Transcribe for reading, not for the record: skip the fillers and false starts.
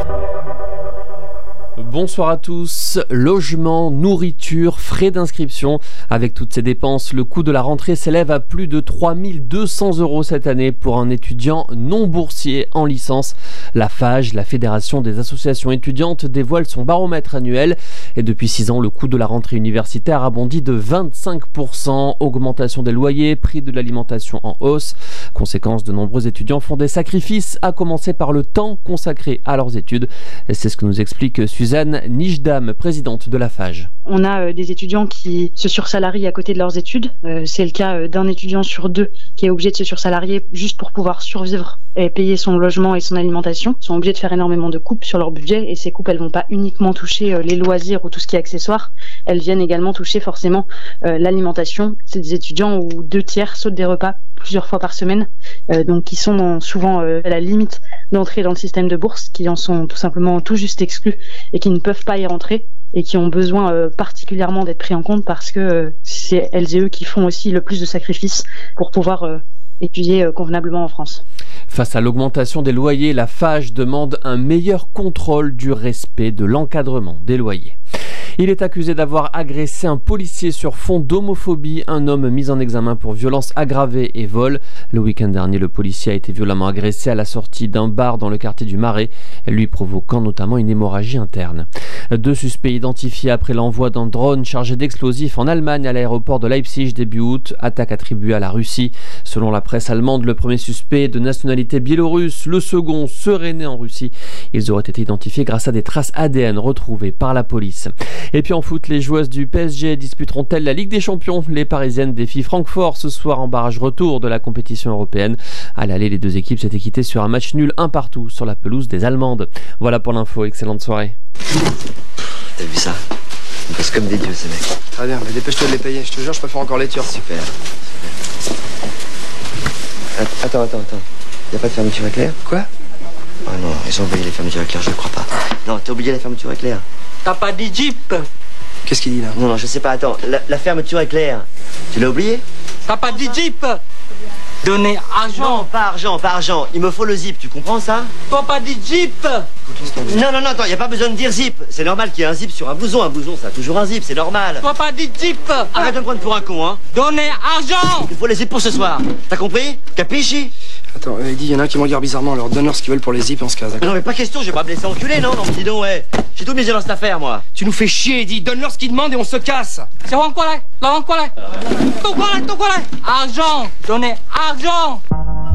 Bonsoir à tous. Logement, nourriture, frais d'inscription. Avec toutes ces dépenses, le coût de la rentrée s'élève à plus de 3 200 € cette année pour un étudiant non boursier en licence. La FAGE, la Fédération des associations étudiantes, dévoile son baromètre annuel. Et depuis 6 ans, le coût de la rentrée universitaire a bondi de 25%. Augmentation des loyers, prix de l'alimentation en hausse. Conséquence, de nombreux étudiants font des sacrifices, à commencer par le temps consacré à leurs études. Et c'est ce que nous explique Suzanne Nijdam, présidente de la FAGE. On a des étudiants qui se sursalarient à côté de leurs études. C'est le cas d'un étudiant sur 2 qui est obligé de se sursalarier juste pour pouvoir survivre et payer son logement et son alimentation. Ils sont obligés de faire énormément de coupes sur leur budget et ces coupes, elles vont pas uniquement toucher les loisirs ou tout ce qui est accessoire. Elles viennent également toucher forcément l'alimentation. C'est des étudiants où 2/3 sautent des repas plusieurs fois par semaine, donc qui sont souvent à la limite d'entrer dans le système de bourse, qui en sont tout simplement tout juste exclus et qui ne peuvent pas y rentrer et qui ont besoin particulièrement d'être pris en compte parce que c'est elles et eux qui font aussi le plus de sacrifices pour pouvoir étudier convenablement en France. Face à l'augmentation des loyers, la FAGE demande un meilleur contrôle du respect de l'encadrement des loyers. Il est accusé d'avoir agressé un policier sur fond d'homophobie, un homme mis en examen pour violence aggravée et vol. Le week-end dernier, le policier a été violemment agressé à la sortie d'un bar dans le quartier du Marais, lui provoquant notamment une hémorragie interne. 2 suspects identifiés après l'envoi d'un drone chargé d'explosifs en Allemagne à l'aéroport de Leipzig début août, attaque attribuée à la Russie. Selon la presse allemande, le premier suspect de nationalité biélorusse, le second serait né en Russie. Ils auraient été identifiés grâce à des traces ADN retrouvées par la police. Et puis en foot, les joueuses du PSG disputeront-elles la Ligue des Champions? Les Parisiennes défient Francfort ce soir en barrage retour de la compétition européenne. À l'aller, les 2 équipes s'étaient quittées sur un match nul 1-1 sur la pelouse des Allemandes. Voilà pour l'info, excellente soirée. T'as vu ça? Ils bossent comme des dieux ces mecs. Très bien, mais dépêche-toi de les payer, je te jure, je préfère encore les Turcs. Super. Attends. Y'a pas de fermeture éclair? Quoi? Oh non, ils ont oublié les fermetures éclair, je le crois pas. Non, t'as oublié la fermeture éclair. T'as pas dit Jeep? Qu'est-ce qu'il dit là? Non, je sais pas, attends, la fermeture éclair. Tu l'as oublié? T'as pas dit Jeep? Donner argent? Non, pas argent. Il me faut le zip, tu comprends ça? T'as pas dit Jeep? Non, attends, y a pas besoin de dire zip. C'est normal qu'il y ait un zip sur un blouson. Un blouson, ça a toujours un zip, c'est normal. T'as pas dit Jeep? Arrête de me prendre pour un con, hein. Donner argent? Il faut les zips pour ce soir. T'as compris? Capisci? Attends, il dit, y en a un qui me regarde bizarrement, alors donne-leur ce qu'ils veulent pour les zips et on se casse. Non mais pas question, je vais pas me laisser enculer, non, dis donc, ouais. J'ai tout misé dans cette affaire, moi. Tu nous fais chier, Eddie, donne-leur ce qu'ils demandent et on se casse. C'est quoi là? Argent! Donner argent!